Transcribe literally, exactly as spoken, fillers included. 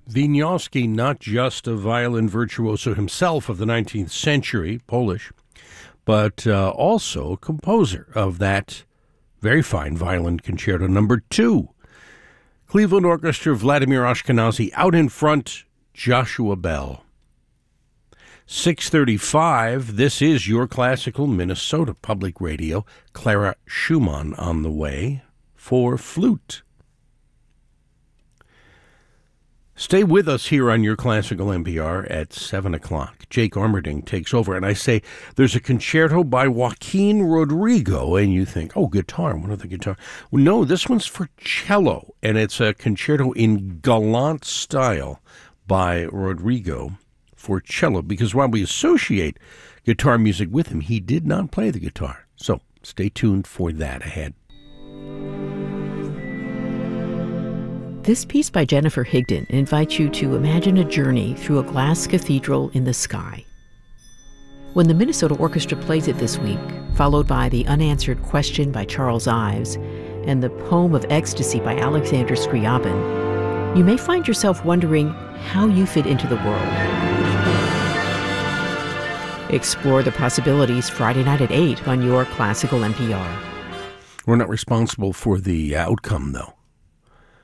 Wieniawski, not just a violin virtuoso himself of the nineteenth century, Polish, but uh, also a composer of that very fine violin concerto number two. Cleveland Orchestra, Vladimir Ashkenazy, out in front, Joshua Bell. six thirty-five, this is your classical Minnesota Public Radio. Clara Schumann on the way for flute. Stay with us here on your classical N P R at seven o'clock. Jake Armerding takes over, and I say there's a concerto by Joaquin Rodrigo, and you think, oh, guitar, one of the guitar. Well, no, this one's for cello, and it's a concerto in galant style by Rodrigo for cello, because while we associate guitar music with him, he did not play the guitar. So stay tuned for that ahead. This piece by Jennifer Higdon invites you to imagine a journey through a glass cathedral in the sky. When the Minnesota Orchestra plays it this week, followed by The Unanswered Question by Charles Ives and The Poem of Ecstasy by Alexander Scriabin, you may find yourself wondering how you fit into the world. Explore the possibilities Friday night at eight on your classical N P R. We're not responsible for the outcome, though.